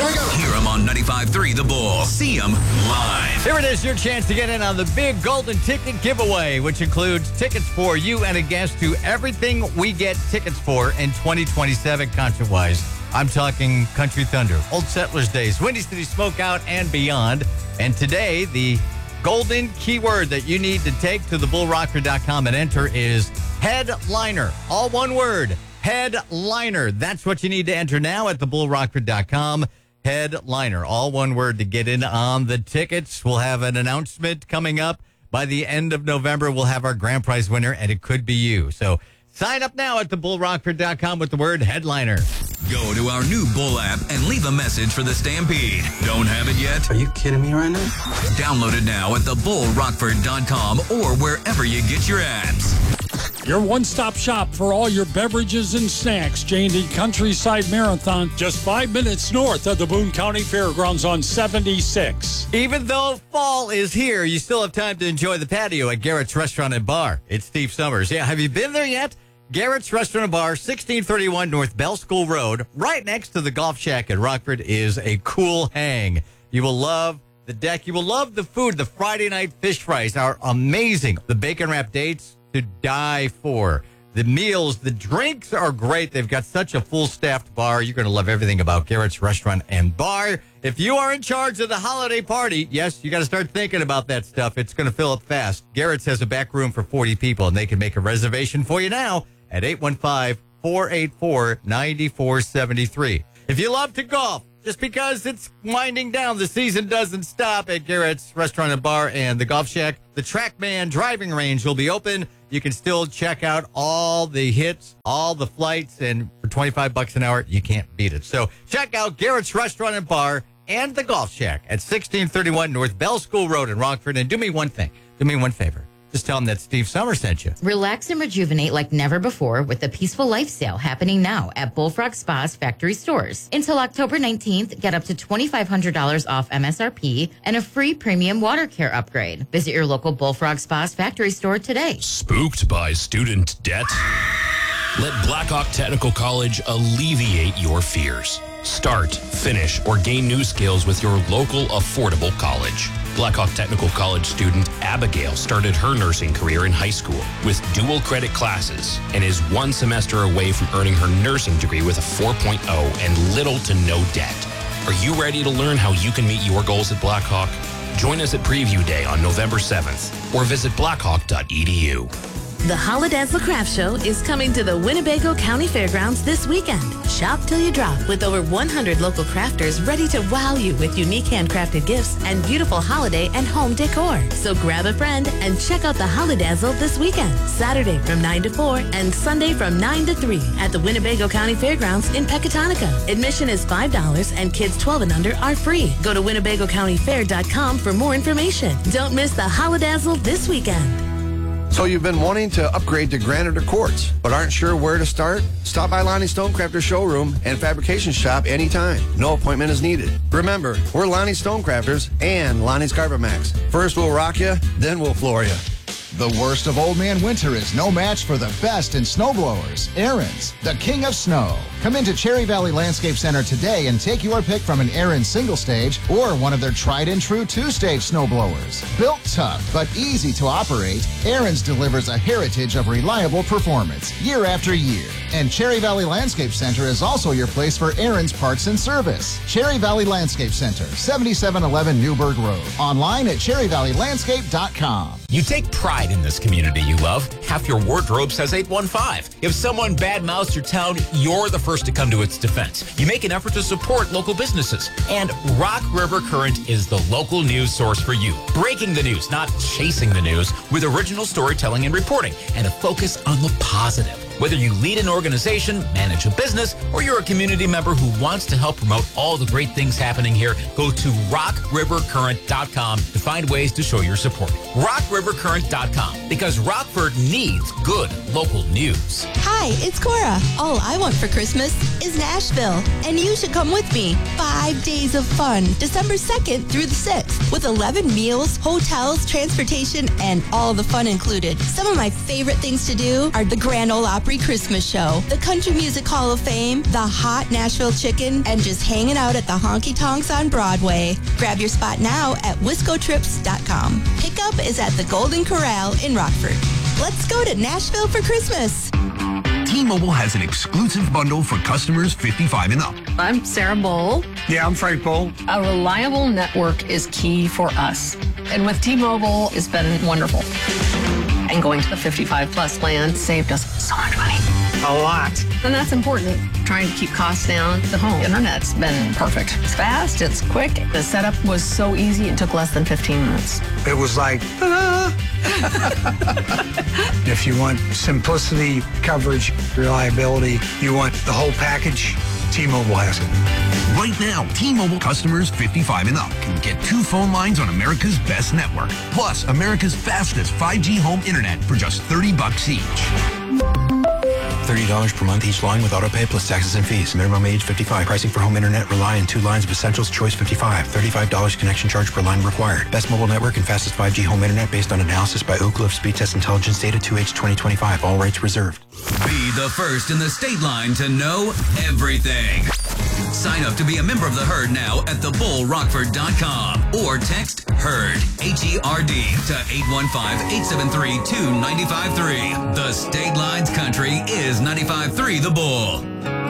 Here we go. Hear them on 95.3 The Bull. See them live. Here it is, your chance to get in on the big golden ticket giveaway, which includes tickets for you and a guest to everything we get tickets for in 2027 concert-wise. I'm talking Country Thunder, Old Settlers Days, Windy City Smokeout, and beyond. And today, the golden keyword that you need to take to thebullrocker.com and enter is headliner. All one word, headliner. That's what you need to enter now at thebullrocker.com. Headliner, all one word to get in on the tickets. We'll have an announcement coming up. By the end of November, we'll have our grand prize winner, and it could be you. So sign up now at thebullrocker.com with the word headliner. Go to our new Bull app and leave a message for the Stampede. Don't have it yet? Are you kidding me right now? Download it now at thebullrockford.com or wherever you get your apps. Your one-stop shop for all your beverages and snacks. J&D Countryside Marathon, just 5 minutes north of the Boone County Fairgrounds on 76. Even though fall is here, you still have time to enjoy the patio at Garrett's Restaurant and Bar. It's Steve Summers. Yeah, have you been there yet? Garrett's Restaurant and Bar, 1631 North Bell School Road, right next to the Golf Shack at Rockford, is a cool hang. You will love the deck. You will love the food. The Friday night fish fries are amazing. The bacon wrap dates to die for. The meals, the drinks are great. They've got such a full staffed bar. You're going to love everything about Garrett's Restaurant and Bar. If you are in charge of the holiday party, yes, you got to start thinking about that stuff. It's going to fill up fast. Garrett's has a back room for 40 people, and they can make a reservation for you now at 815-484-9473. If you love to golf, just because it's winding down, the season doesn't stop at Garrett's Restaurant and Bar and the Golf Shack. The TrackMan driving range will be open. You can still check out all the hits, all the flights, and for $25 an hour, you can't beat it. So check out Garrett's Restaurant and Bar and the Golf Shack at 1631 North Bell School Road in Rockford. And do me one thing. Do me one favor. Just tell them that Steve Summers sent you. Relax and rejuvenate like never before with the Peaceful Life Sale happening now at Bullfrog Spa's factory stores. Until October 19th, get up to $2,500 off MSRP and a free premium water care upgrade. Visit your local Bullfrog Spa's factory store today. Spooked by student debt? Let Blackhawk Technical College alleviate your fears. Start, finish, or gain new skills with your local affordable college. Blackhawk Technical College student Abigail started her nursing career in high school with dual credit classes and is one semester away from earning her nursing degree with a 4.0 and little to no debt. Are you ready to learn how you can meet your goals at Blackhawk? Join us at Preview Day on November 7th or visit blackhawk.edu. The Holidazzle Craft Show is coming to the Winnebago County Fairgrounds this weekend. Shop till you drop with over 100 local crafters ready to wow you with unique handcrafted gifts and beautiful holiday and home decor. So grab a friend and check out the Holidazzle this weekend, Saturday from 9 to 4 and Sunday from 9 to 3 at the Winnebago County Fairgrounds in Pecatonica. Admission is $5 and kids 12 and under are free. Go to WinnebagoCountyFair.com for more information. Don't miss the Holidazzle this weekend. So you've been wanting to upgrade to granite or quartz, but aren't sure where to start? Stop by Lonnie Stonecrafter's showroom and fabrication shop anytime. No appointment is needed. Remember, we're Lonnie Stonecrafters and Lonnie's Carpet Max. First we'll rock you, then we'll floor you. The worst of Old Man Winter is no match for the best in snowblowers. Ariens, the king of snow. Come into Cherry Valley Landscape Center today and take your pick from an Ariens single stage or one of their tried and true two-stage snowblowers. Built tough but easy to operate, Ariens delivers a heritage of reliable performance year after year. And Cherry Valley Landscape Center is also your place for Ariens parts and service. Cherry Valley Landscape Center, 7711 Newburgh Road. Online at cherryvalleylandscape.com. You take pride in this community you love. Half your wardrobe says 815. If someone badmouths your town, you're the first to come to its defense. You make an effort to support local businesses. And Rock River Current is the local news source for you. Breaking the news, not chasing the news, with original storytelling and reporting, and a focus on the positive. Whether you lead an organization, manage a business, or you're a community member who wants to help promote all the great things happening here, go to rockrivercurrent.com to find ways to show your support. rockrivercurrent.com, because Rockford needs good local news. Hi, it's Cora. All I want for Christmas is Nashville, and you should come with me. 5 days of fun, December 2nd through the 6th, with 11 meals, hotels, transportation, and all the fun included. Some of my favorite things to do are the Grand Ole Opry Christmas Show, the Country Music Hall of Fame, the hot Nashville Chicken, and just hanging out at the Honky Tonks on Broadway. Grab your spot now at WiscoTrips.com. Pickup is at the Golden Corral in Rockford. Let's go to Nashville for Christmas. T-Mobile has an exclusive bundle for customers 55 and up. I'm Sarah Bowl. Yeah, I'm Frank Bowl. A reliable network is key for us. And with T-Mobile, it's been wonderful. And going to the 55 plus plan saved us so much money. A lot. And that's important. Trying to keep costs down. The home internet's been perfect. It's fast, it's quick. The setup was so easy, it took less than 15 minutes. It was like, If you want simplicity, coverage, reliability, you want the whole package, T-Mobile has it. Right now, T-Mobile customers 55 and up can get 2 phone lines on America's best network, plus America's fastest 5G home internet for just $30 each. $30 per month each line with autopay plus taxes and fees. Minimum age 55. Pricing for home internet rely on 2 lines of Essentials Choice 55. $35 connection charge per line required. Best mobile network and fastest 5G home internet based on analysis by Oak Cliff Speed Test Intelligence Data 2H 2025. All rates reserved. Be the first in the state line to know everything. Sign up to be a member of the herd now at thebullrockford.com or text HERD, H-E-R-D, to 815-873-2953. The State Line's country is 95.3 The Bull.